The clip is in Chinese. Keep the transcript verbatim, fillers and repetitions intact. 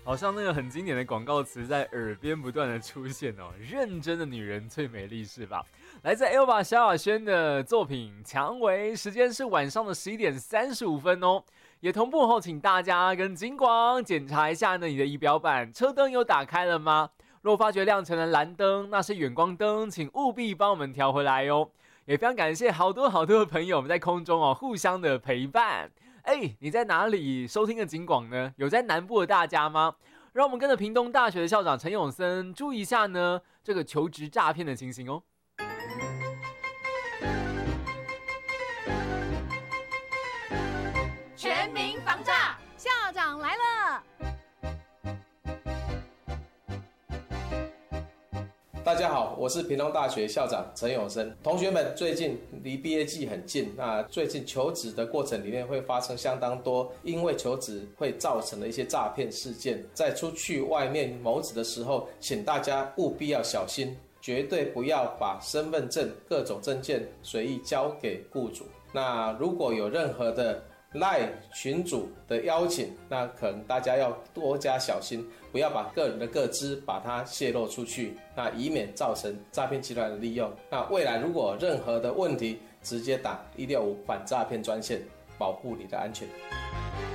好像那个很经典的广告词在耳边不断的出现哦，认真的女人最美丽是吧？来自 Elva 萧亚轩的作品《蔷薇》，时间是晚上的十一点三十五分哦。也同步后，请大家跟警广检查一下呢，你的仪表板车灯有打开了吗？若发觉亮成了蓝灯，那是远光灯，请务必帮我们调回来哦。也非常感谢好多好多的朋友们在空中哦互相的陪伴。哎，你在哪里收听的警广呢？有在南部的大家吗？让我们跟着屏东大学的校长陈永森注意一下呢这个求职诈骗的情形哦。 全民防诈， 校长来了。 大家好，我是屏东大学校长陈永生。同学们，最近离毕业季很近，那最近求职的过程里面会发生相当多因为求职会造成的一些诈骗事件。在出去外面谋职的时候，请大家务必要小心，绝对不要把身份证、各种证件随意交给雇主。那如果有任何的赖群组的邀请，那可能大家要多加小心，不要把个人的个资把它泄露出去，那以免造成诈骗集团的利用。那未来如果有任何的问题，直接打一六五反诈骗专线，保护你的安全。